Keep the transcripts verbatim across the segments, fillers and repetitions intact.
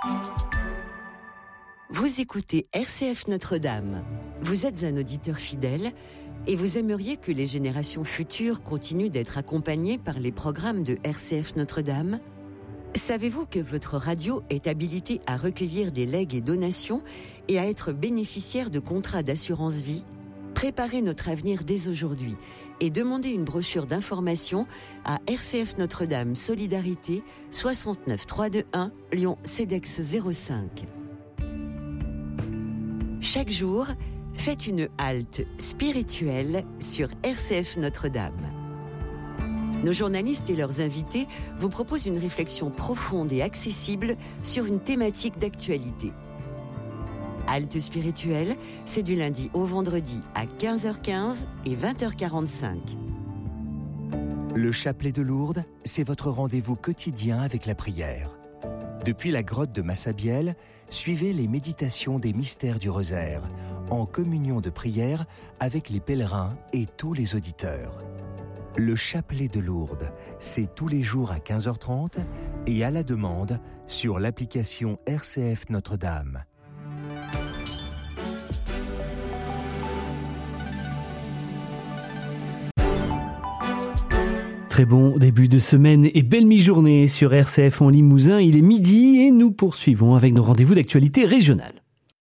Vous écoutez R C F Notre-Dame. Vous êtes un auditeur fidèle et vous aimeriez que les générations futures continuent d'être accompagnées par les programmes de R C F Notre-Dame ? Savez-vous que votre radio est habilitée à recueillir des legs et donations et à être bénéficiaire de contrats d'assurance vie ? Préparez notre avenir dès aujourd'hui et demandez une brochure d'information à R C F Notre-Dame Solidarité soixante-neuf trois cent vingt-et-un Lyon Cedex zéro cinq. Chaque jour, faites une halte spirituelle sur R C F Notre-Dame. Nos journalistes et leurs invités vous proposent une réflexion profonde et accessible sur une thématique d'actualité. Halte spirituelle, c'est du lundi au vendredi à quinze heures quinze et vingt heures quarante-cinq. Le chapelet de Lourdes, c'est votre rendez-vous quotidien avec la prière. Depuis la grotte de Massabielle, suivez les méditations des mystères du rosaire, en communion de prière avec les pèlerins et tous les auditeurs. Le chapelet de Lourdes, c'est tous les jours à quinze heures trente et à la demande sur l'application R C F Notre-Dame. Très bon début de semaine et belle mi-journée sur R C F en Limousin. Il est midi et nous poursuivons avec nos rendez-vous d'actualité régionale.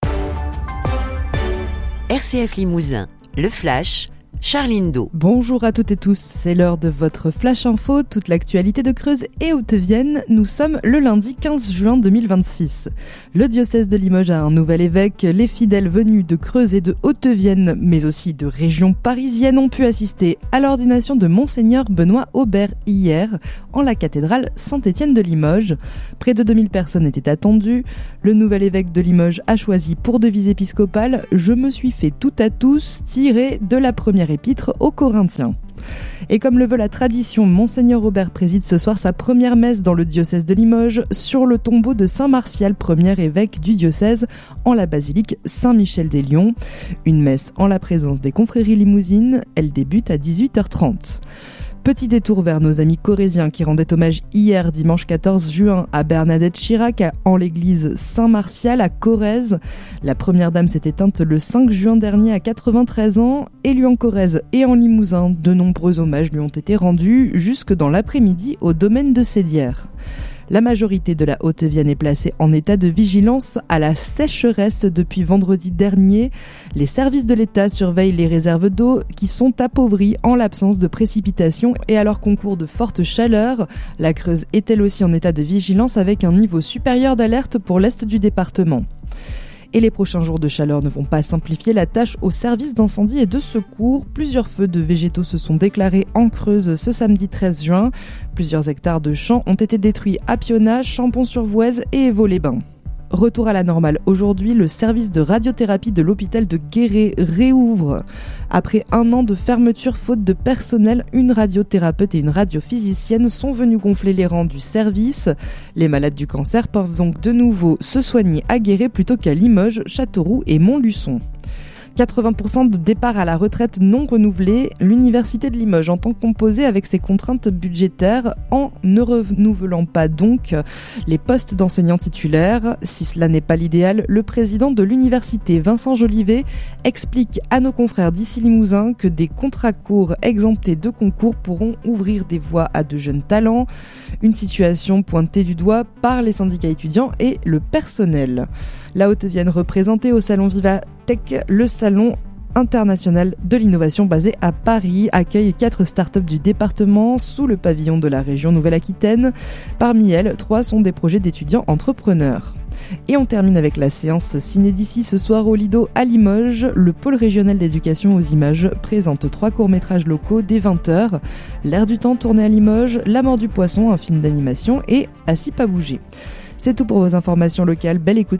R C F Limousin, le Flash, Charline Do. Bonjour à toutes et tous, c'est l'heure de votre Flash Info, toute l'actualité de Creuse et Haute-Vienne. Nous sommes le lundi quinze juin deux mille vingt-six. Le diocèse de Limoges a un nouvel évêque. Les fidèles venus de Creuse et de Haute-Vienne, mais aussi de régions parisiennes, ont pu assister à l'ordination de Monseigneur Benoît Aubert hier en la cathédrale Saint-Étienne de Limoges. Près de deux mille personnes étaient attendues. Le nouvel évêque de Limoges a choisi pour devise épiscopale « Je me suis fait tout à tous » tiré de la première épître aux Corinthiens. Et comme le veut la tradition, Monseigneur Aubert préside ce soir sa première messe dans le diocèse de Limoges sur le tombeau de Saint Martial, premier évêque du diocèse, en la basilique Saint-Michel-des-Lions. Une messe en la présence des confréries limousines, elle débute à dix-huit heures trente. Petit détour vers nos amis corésiens qui rendaient hommage hier, dimanche quatorze juin, à Bernadette Chirac en l'église Saint-Martial à Corrèze. La première dame s'est éteinte le cinq juin dernier à quatre-vingt-treize ans. Et lui en Corrèze et en Limousin, de nombreux hommages lui ont été rendus jusque dans l'après-midi au domaine de Sédières. La majorité de la Haute-Vienne est placée en état de vigilance à la sécheresse depuis vendredi dernier. Les services de l'État surveillent les réserves d'eau qui sont appauvries en l'absence de précipitations et à leur concours de forte chaleur. La Creuse est elle aussi en état de vigilance avec un niveau supérieur d'alerte pour l'est du département. Et les prochains jours de chaleur ne vont pas simplifier la tâche aux services d'incendie et de secours. Plusieurs feux de végétaux se sont déclarés en Creuse ce samedi treize juin. Plusieurs hectares de champs ont été détruits à Pionage, Champon-sur-Voueize et Évaux-les-Bains. Retour à la normale. Aujourd'hui, le service de radiothérapie de l'hôpital de Guéret réouvre. Après un an de fermeture faute de personnel, une radiothérapeute et une radiophysicienne sont venus gonfler les rangs du service. Les malades du cancer peuvent donc de nouveau se soigner à Guéret plutôt qu'à Limoges, Châteauroux et Montluçon. quatre-vingts pour cent de départs à la retraite non renouvelés. L'université de Limoges entend composer avec ses contraintes budgétaires en ne renouvelant pas donc les postes d'enseignants titulaires. Si cela n'est pas l'idéal, le président de l'université, Vincent Jolivet, explique à nos confrères d'ici Limousin que des contrats courts exemptés de concours pourront ouvrir des voies à de jeunes talents. Une situation pointée du doigt par les syndicats étudiants et le personnel. La Haute-Vienne représentée au Salon Vivatech, le salon international de l'innovation basé à Paris, accueille quatre startups du département sous le pavillon de la région Nouvelle-Aquitaine. Parmi elles, trois sont des projets d'étudiants entrepreneurs. Et on termine avec la séance Ciné d'ici ce soir au Lido à Limoges. Le pôle régional d'éducation aux images présente trois courts-métrages locaux dès vingt heures. L'air du temps tourné à Limoges, La mort du poisson, un film d'animation et Assis pas bouger. C'est tout pour vos informations locales. Belle écoute.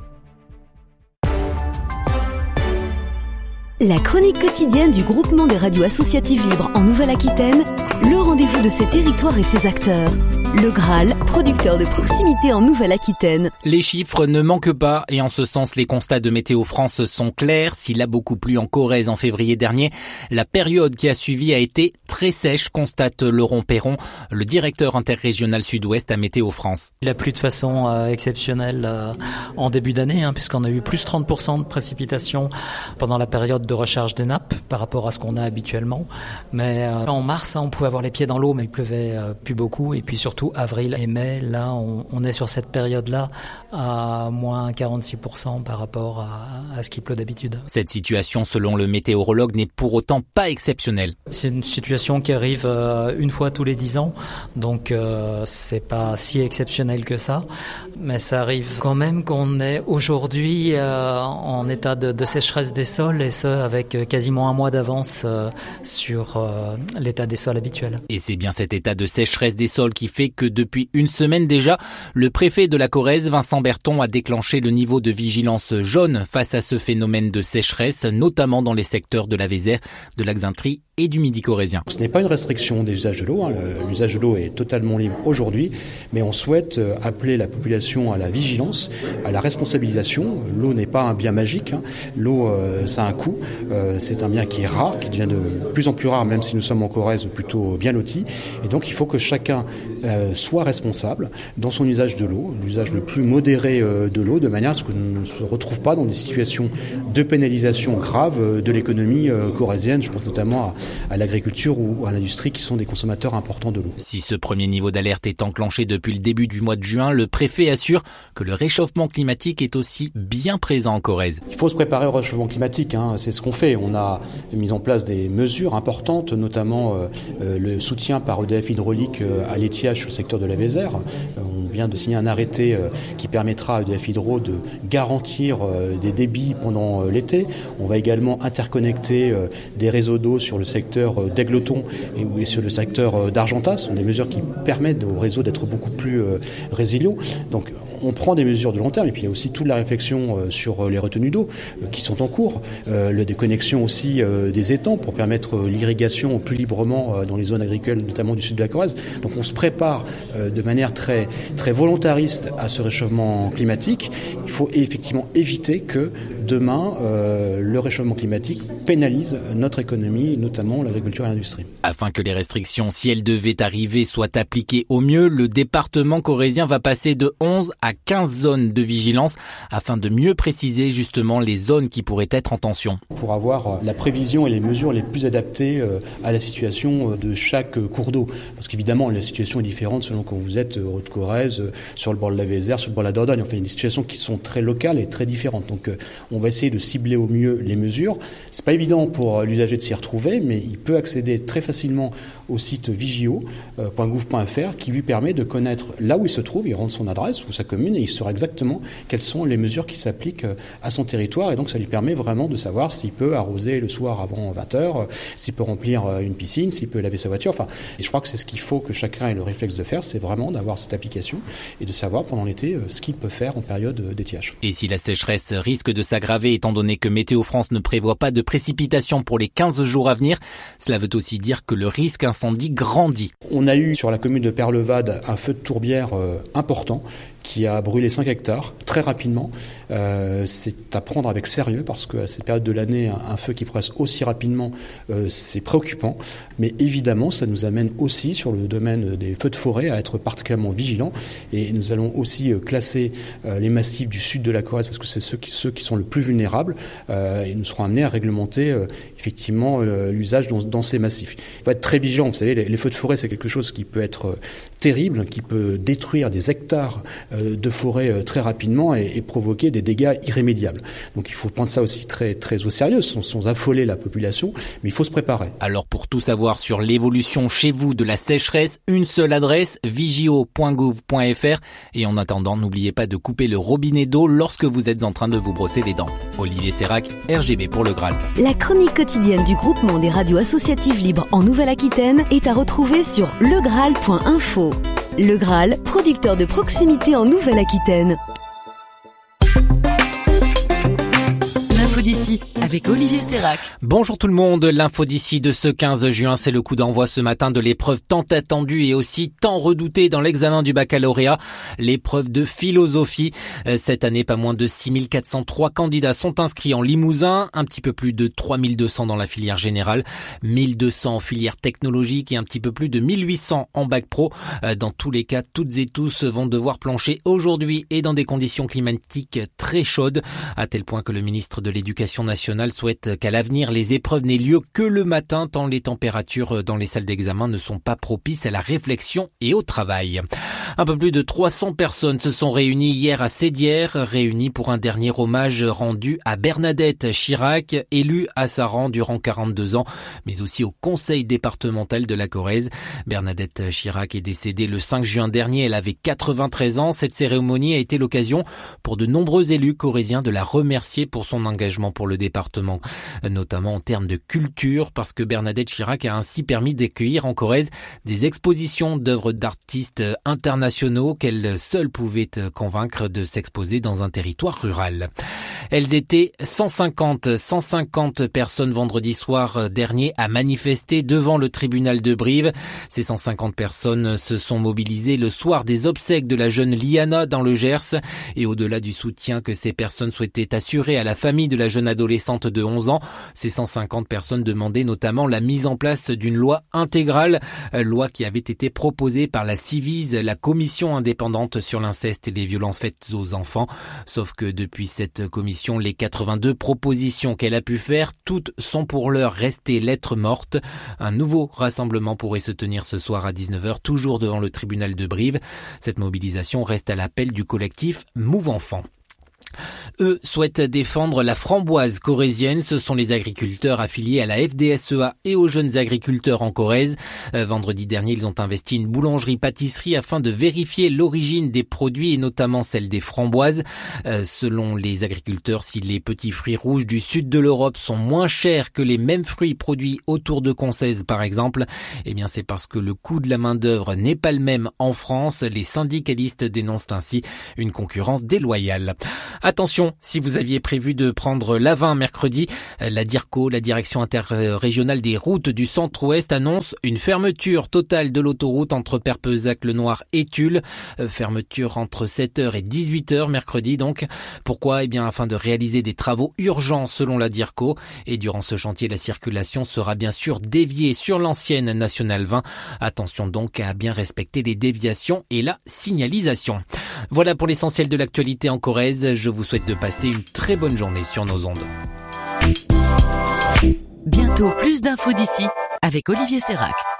La chronique quotidienne du groupement des radios associatives libres en Nouvelle-Aquitaine, le rendez-vous de ses territoires et ses acteurs. Le Graal, producteur de proximité en Nouvelle-Aquitaine. Les chiffres ne manquent pas et en ce sens, les constats de Météo France sont clairs. S'il a beaucoup plu en Corrèze en février dernier, la période qui a suivi a été très sèche, constate Laurent Perron, le directeur interrégional sud-ouest à Météo France. Il a plu de façon euh, exceptionnelle euh, en début d'année, hein, puisqu'on a eu plus trente pour cent de précipitations pendant la période de recharge des nappes par rapport à ce qu'on a habituellement. Mais euh, en mars, on pouvait avoir les pieds dans l'eau, mais il pleuvait euh, plus beaucoup. Et puis surtout, avril et mai, là, on, on est sur cette période-là à moins quarante-six pour cent par rapport à, à ce qui pleut d'habitude. Cette situation, selon le météorologue, n'est pour autant pas exceptionnelle. C'est une situation qui arrive euh, une fois tous les dix ans, donc euh, c'est pas si exceptionnel que ça. Mais ça arrive quand même qu'on est aujourd'hui euh, en état de, de sécheresse des sols, et ce, avec quasiment un mois d'avance euh, sur euh, l'état des sols habituel. Et c'est bien cet état de sécheresse des sols qui fait que depuis une semaine déjà, le préfet de la Corrèze, Vincent Berton, a déclenché le niveau de vigilance jaune face à ce phénomène de sécheresse, notamment dans les secteurs de la Vézère, de l'Axintrie et du Midi corrézien. Ce n'est pas une restriction des usages de l'eau, hein. L'usage de l'eau est totalement libre aujourd'hui, mais on souhaite appeler la population à la vigilance, à la responsabilisation. L'eau n'est pas un bien magique, hein. L'eau, euh, ça a un coût, euh, c'est un bien qui est rare, qui devient de plus en plus rare, même si nous sommes en Corrèze plutôt bien lotis, et donc il faut que chacun euh, soit responsable dans son usage de l'eau, l'usage le plus modéré euh, de l'eau, de manière à ce qu'on ne se retrouve pas dans des situations de pénalisation grave euh, de l'économie euh, corrézienne. Je pense notamment à à l'agriculture ou à l'industrie qui sont des consommateurs importants de l'eau. Si ce premier niveau d'alerte est enclenché depuis le début du mois de juin, le préfet assure que le réchauffement climatique est aussi bien présent en Corrèze. Il faut se préparer au réchauffement climatique, hein, c'est ce qu'on fait. On a mis en place des mesures importantes, notamment euh, le soutien par E D F Hydraulique euh, à l'étiage sur le secteur de la Vézère. Euh, on vient de signer un arrêté euh, qui permettra à E D F Hydro de garantir euh, des débits pendant euh, l'été. On va également interconnecter euh, des réseaux d'eau sur le secteur d'Aigleton et sur le secteur d'Argentas. Ce sont des mesures qui permettent au réseau d'être beaucoup plus résilient. Donc on prend des mesures de long terme, et puis il y a aussi toute la réflexion sur les retenues d'eau qui sont en cours, euh, la déconnexion aussi euh, des étangs pour permettre l'irrigation plus librement dans les zones agricoles, notamment du sud de la Corrèze. Donc on se prépare euh, de manière très, très volontariste à ce réchauffement climatique. Il faut effectivement éviter que demain, euh, le réchauffement climatique pénalise notre économie, notamment l'agriculture et l'industrie. Afin que les restrictions, si elles devaient arriver, soient appliquées au mieux, le département corrézien va passer de onze à quinze zones de vigilance afin de mieux préciser justement les zones qui pourraient être en tension. Pour avoir la prévision et les mesures les plus adaptées à la situation de chaque cours d'eau. Parce qu'évidemment, la situation est différente selon quand vous êtes en Haute-Corrèze, sur le bord de la Vézère, sur le bord de la Dordogne. Enfin, il y a des situations qui sont très locales et très différentes. Donc, on va essayer de cibler au mieux les mesures. C'est pas évident pour l'usager de s'y retrouver, mais il peut accéder très facilement au site vigio point gouv point f r qui lui permet de connaître là où il se trouve, il rentre son adresse ou sa commune et il saura exactement quelles sont les mesures qui s'appliquent à son territoire, et donc ça lui permet vraiment de savoir s'il peut arroser le soir avant vingt heures, s'il peut remplir une piscine, s'il peut laver sa voiture. Enfin, et je crois que c'est ce qu'il faut que chacun ait le réflexe de faire, c'est vraiment d'avoir cette application et de savoir pendant l'été ce qu'il peut faire en période d'étiage. Et si la sécheresse risque de s'aggraver étant donné que Météo France ne prévoit pas de précipitations pour les quinze jours à venir, cela veut aussi dire que le risque incendie grandit. On a eu sur la commune de Perlevade un feu de tourbière euh, important qui a brûlé cinq hectares très rapidement. Euh, c'est à prendre avec sérieux parce qu'à cette période de l'année, un, un feu qui progresse aussi rapidement, euh, c'est préoccupant. Mais évidemment, ça nous amène aussi sur le domaine des feux de forêt à être particulièrement vigilants. Et nous allons aussi euh, classer euh, les massifs du sud de la Corrèze parce que c'est ceux qui, ceux qui sont le plus vulnérables. Euh, et nous serons amenés à réglementer euh, effectivement euh, l'usage dans, dans ces massifs. Il faut être très vigilant. Vous savez, les, les feux de forêt, c'est quelque chose qui peut être euh, terrible, qui peut détruire des hectares euh, de forêt euh, très rapidement et, et provoquer des dégâts irrémédiables. Donc il faut prendre ça aussi très, très au sérieux, sans, sans affoler la population, mais il faut se préparer. Alors pour tout savoir sur l'évolution chez vous de la sécheresse, une seule adresse, vigio point gouv point f r, et en attendant, n'oubliez pas de couper le robinet d'eau lorsque vous êtes en train de vous brosser les dents. Olivier Sérac, R G B pour le Graal. La chronique quotidienne du groupement des radios associatives libres en Nouvelle-Aquitaine est à retrouver sur le graal point info. Le Graal, producteur de proximité en Nouvelle-Aquitaine. L'info d'ici avec avec Olivier Sérac. Bonjour tout le monde, l'info d'ici de ce quinze juin, c'est le coup d'envoi ce matin de l'épreuve tant attendue et aussi tant redoutée dans l'examen du baccalauréat, l'épreuve de philosophie. Cette année, pas moins de six mille quatre cent trois candidats sont inscrits en Limousin, un petit peu plus de trois mille deux cents dans la filière générale, mille deux cents en filière technologique et un petit peu plus de mille huit cents en bac pro. Dans tous les cas, toutes et tous vont devoir plancher aujourd'hui et dans des conditions climatiques très chaudes, à tel point que le ministre de l'Éducation nationale souhaite qu'à l'avenir, les épreuves n'aient lieu que le matin, tant les températures dans les salles d'examen ne sont pas propices à la réflexion et au travail. Un peu plus de trois cents personnes se sont réunies hier à Sédières, réunies pour un dernier hommage rendu à Bernadette Chirac, élue à Saran durant quarante-deux ans, mais aussi au conseil départemental de la Corrèze. Bernadette Chirac est décédée le cinq juin dernier, elle avait quatre-vingt-treize ans. Cette cérémonie a été l'occasion pour de nombreux élus corréziens de la remercier pour son engagement pour le département, notamment en termes de culture, parce que Bernadette Chirac a ainsi permis d'accueillir en Corrèze des expositions d'œuvres d'artistes internationaux qu'elle seule pouvait convaincre de s'exposer dans un territoire rural. Elles étaient cent cinquante, cent cinquante personnes vendredi soir dernier à manifester devant le tribunal de Brive. Ces cent cinquante personnes se sont mobilisées le soir des obsèques de la jeune Liana dans le Gers, et au-delà du soutien que ces personnes souhaitaient assurer à la famille de la jeune adolescente de onze ans, ces cent cinquante personnes demandaient notamment la mise en place d'une loi intégrale, loi qui avait été proposée par la Civise, la commission indépendante sur l'inceste et les violences faites aux enfants. Sauf que depuis cette commission, les quatre-vingt-deux propositions qu'elle a pu faire, toutes sont pour l'heure restées lettres mortes. Un nouveau rassemblement pourrait se tenir ce soir à dix-neuf heures, toujours devant le tribunal de Brive. Cette mobilisation reste à l'appel du collectif Move Enfants. Eux souhaitent défendre la framboise corrézienne. Ce sont les agriculteurs affiliés à la F D S E A et aux jeunes agriculteurs en Corrèze. Euh, vendredi dernier, ils ont investi une boulangerie-pâtisserie afin de vérifier l'origine des produits et notamment celle des framboises. Euh, selon les agriculteurs, si les petits fruits rouges du sud de l'Europe sont moins chers que les mêmes fruits produits autour de Concèze par exemple, eh bien c'est parce que le coût de la main-d'œuvre n'est pas le même en France. Les syndicalistes dénoncent ainsi une concurrence déloyale. Attention, si vous aviez prévu de prendre l'A vingt mercredi, la DIRCO, la direction interrégionale des routes du centre-ouest, annonce une fermeture totale de l'autoroute entre Perpezac-le-Noir et Tulle. Fermeture entre sept heures et dix-huit heures mercredi donc. Pourquoi ? Eh bien afin de réaliser des travaux urgents selon la DIRCO. Et durant ce chantier, la circulation sera bien sûr déviée sur l'ancienne Nationale vingt. Attention donc à bien respecter les déviations et la signalisation. Voilà pour l'essentiel de l'actualité en Corrèze. Je vous souhaite de passer une très bonne journée sur nos ondes. Bientôt plus d'infos d'ici avec Olivier Sérac.